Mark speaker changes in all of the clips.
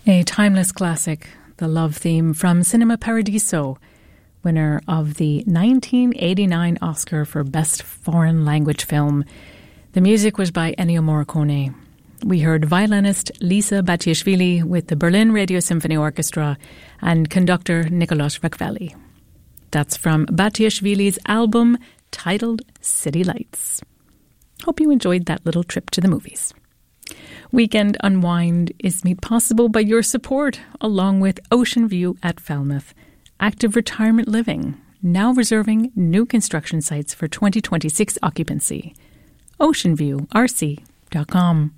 Speaker 1: A timeless classic, the love theme from Cinema Paradiso, winner of the 1989 Oscar for Best Foreign Language Film. The music was by Ennio Morricone. We heard violinist Lisa Battiashvili with the Berlin Radio Symphony Orchestra and conductor Nicolas Raquelli. That's from Battiashvili's album titled City Lights. Hope you enjoyed that little trip to the movies. Weekend Unwind is made possible by your support, along with Ocean View at Falmouth, Active Retirement Living, now reserving new construction sites for 2026 occupancy. oceanviewrc.com.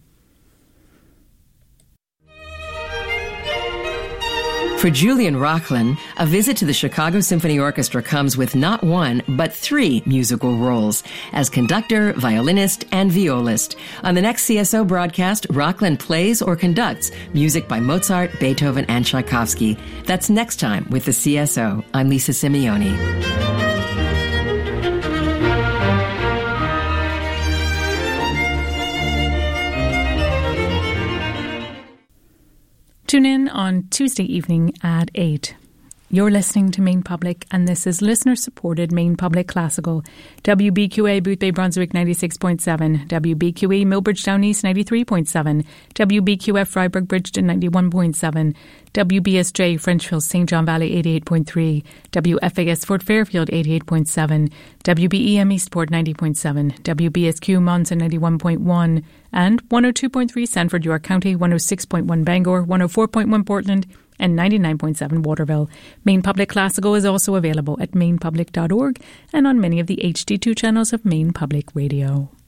Speaker 2: For Julian Rocklin, a visit to the Chicago Symphony Orchestra comes with not one, but 3 musical roles as conductor, violinist, and violist. On the next CSO broadcast, Rocklin plays or conducts music by Mozart, Beethoven, and Tchaikovsky. That's next time with the CSO. I'm Lisa Simeoni.
Speaker 1: Tune in on Tuesday evening at 8. You're listening to Maine Public, and this is listener-supported Maine Public Classical. WBQA Boothbay Brunswick 96.7, WBQE Millbridge Down East 93.7, WBQF Freiburg Bridgeton 91.7, WBSJ Frenchville St. John Valley 88.3, WFAS Fort Fairfield 88.7, WBEM Eastport 90.7, WBSQ Monson 91.1, and 102.3 Sanford, York County, 106.1 Bangor, 104.1 Portland, and 99.7 Waterville. Maine Public Classical is also available at mainepublic.org and on many of the HD2 channels of Maine Public Radio.